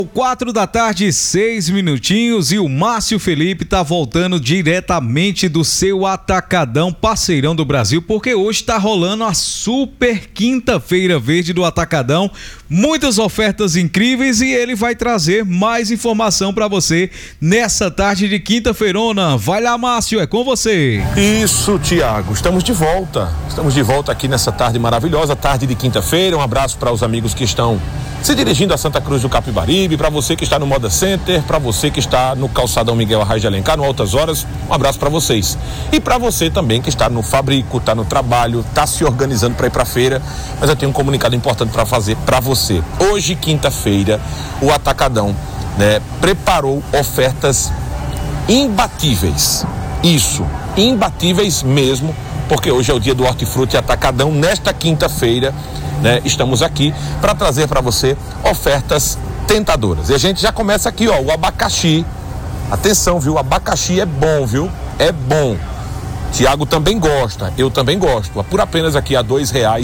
4 da tarde, 6 minutinhos, e o Márcio Felipe tá voltando diretamente do seu Atacadão, parceirão do Brasil, porque hoje tá rolando a super quinta-feira verde do Atacadão, muitas ofertas incríveis, e ele vai trazer mais informação para você nessa tarde de quinta-feirona. Vai lá, Márcio, é com você. Isso, Tiago, estamos de volta aqui nessa tarde maravilhosa, tarde de quinta-feira. Um abraço para os amigos que estão se dirigindo a Santa Cruz do Capibaribe, para você que está no Moda Center, para você que está no Calçadão Miguel Arraes de Alencar, no Altas Horas, um abraço para vocês. E para você também que está no Fabrico, está no trabalho, está se organizando para ir para a feira, mas eu tenho um comunicado importante para fazer para você. Hoje, quinta-feira, o Atacadão, preparou ofertas imbatíveis. Isso, imbatíveis mesmo, porque hoje é o dia do Hortifruti Atacadão. Nesta quinta-feira, estamos aqui para trazer para você ofertas tentadoras. E a gente já começa aqui, o abacaxi. Atenção, viu? O abacaxi é bom, viu? É bom. Tiago também gosta, eu também gosto. Por apenas aqui a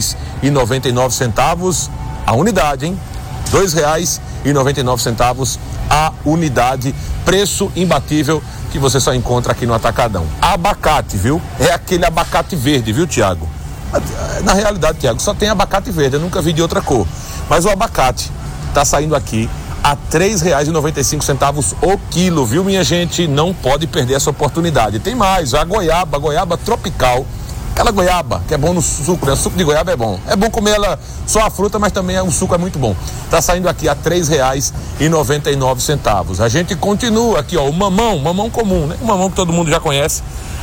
R$2,99 a unidade, hein? R$2,99 a unidade. Preço imbatível que você só encontra aqui no Atacadão. Abacate, viu? É aquele abacate verde, viu, Tiago? Na realidade, Tiago, só tem abacate verde, eu nunca vi de outra cor. Mas o abacate tá saindo aqui a R$3,95 o quilo, viu, minha gente? Não pode perder essa oportunidade. Tem mais, a goiaba tropical, aquela goiaba que é bom no suco, né? O suco de goiaba é bom. É bom comer ela só a fruta, mas também o suco é muito bom. Tá saindo aqui a R$3,99. A gente continua aqui, o mamão comum, né? O mamão que todo mundo já conhece.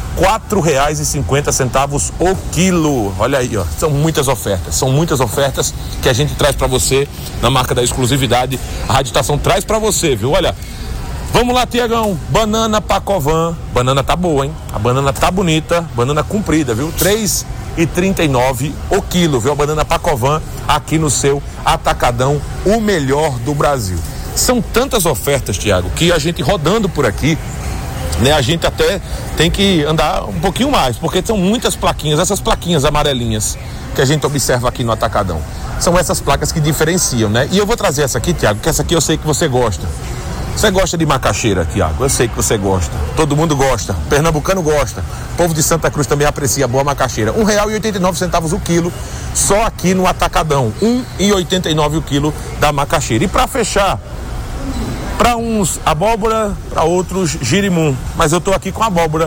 R$4,50 o quilo. Olha aí, são muitas ofertas que a gente traz para você na marca da exclusividade. A Rádio Estação traz para você, viu? Olha, vamos lá, Tiagão. Banana Pacovan, banana tá boa, hein? A banana tá bonita, banana comprida, viu? R$3,39 o quilo, viu? A banana Pacovan aqui no seu Atacadão, o melhor do Brasil. São tantas ofertas, Tiago, que a gente rodando por aqui, a gente até tem que andar um pouquinho mais, porque são muitas plaquinhas, essas plaquinhas amarelinhas que a gente observa aqui no Atacadão. São essas placas que diferenciam, E eu vou trazer essa aqui, Tiago, que essa aqui eu sei que você gosta. Você gosta de macaxeira, Tiago? Eu sei que você gosta. Todo mundo gosta. Pernambucano gosta. O povo de Santa Cruz também aprecia a boa macaxeira. R$1,89 o quilo, só aqui no Atacadão. R$1,89 o quilo da macaxeira. E para fechar, para uns abóbora, para outros girimum, mas eu tô aqui com abóbora,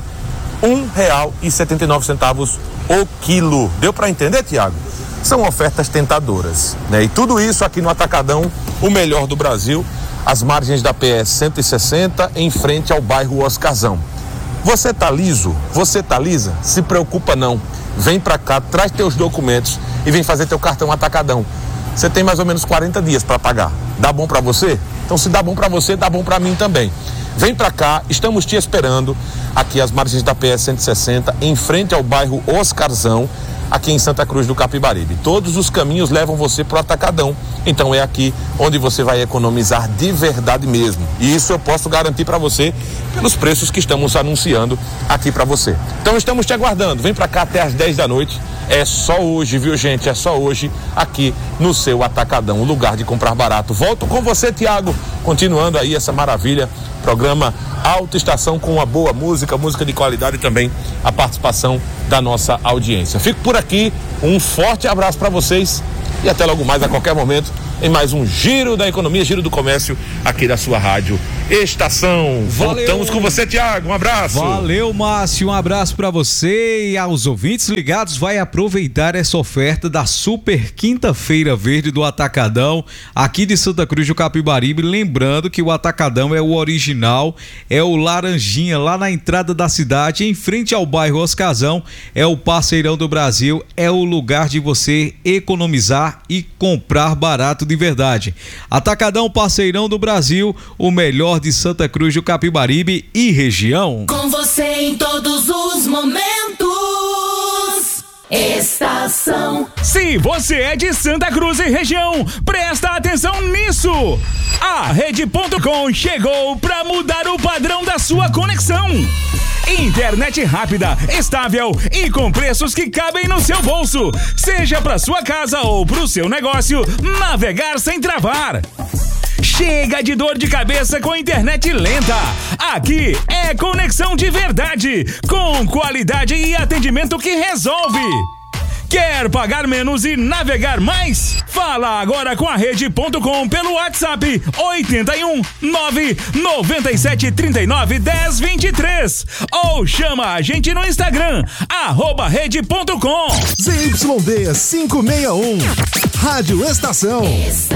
R$1,79 o quilo. Deu para entender, Tiago? São ofertas tentadoras, E tudo isso aqui no Atacadão, o melhor do Brasil, às margens da PS 160, em frente ao bairro Oscarzão. Você tá liso? Você tá lisa? Se preocupa não. Vem para cá, traz teus documentos e vem fazer teu cartão Atacadão. Você tem mais ou menos 40 dias para pagar. Dá bom para você? Então, se dá bom para você, dá bom para mim também. Vem para cá, estamos te esperando aqui às margens da PS 160, em frente ao bairro Oscarzão, aqui em Santa Cruz do Capibaribe. Todos os caminhos levam você pro Atacadão. Então é aqui onde você vai economizar de verdade mesmo. E isso eu posso garantir para você pelos preços que estamos anunciando aqui para você. Então estamos te aguardando. Vem para cá até às 10 da noite. É só hoje, viu, gente? É só hoje aqui no seu Atacadão, o lugar de comprar barato. Volto com você, Tiago, continuando aí essa maravilha, programa Alta Estação, com uma boa música de qualidade e também a participação da nossa audiência. Fico por aqui, um forte abraço para vocês e até logo mais, a qualquer momento, em mais um Giro da Economia, Giro do Comércio, aqui da sua Rádio Estação. Valeu. Voltamos com você, Tiago, um abraço. Valeu, Márcio, um abraço para você e aos ouvintes ligados. Vai aproveitar essa oferta da super quinta-feira verde do Atacadão, aqui de Santa Cruz do Capibaribe. Lembrando que o Atacadão é o original, é o laranjinha, lá na entrada da cidade, em frente ao bairro Oscarzão. É o parceirão do Brasil, é o lugar de você economizar e comprar barato de verdade. Atacadão, parceirão do Brasil, o melhor de Santa Cruz do Capibaribe e região. Com você em todos os momentos. Estação. Se você é de Santa Cruz e região, presta atenção nisso. A Rede.com chegou para mudar o padrão da sua conexão. Internet rápida, estável e com preços que cabem no seu bolso. Seja para sua casa ou para o seu negócio, navegar sem travar. Chega de dor de cabeça com internet lenta. Aqui é conexão de verdade, com qualidade e atendimento que resolve. Quer pagar menos e navegar mais? Fala agora com a Rede.com pelo WhatsApp 81 997 39 10 23 ou chama a gente no Instagram @Rede.com. ZYD 561 Rádio Estação.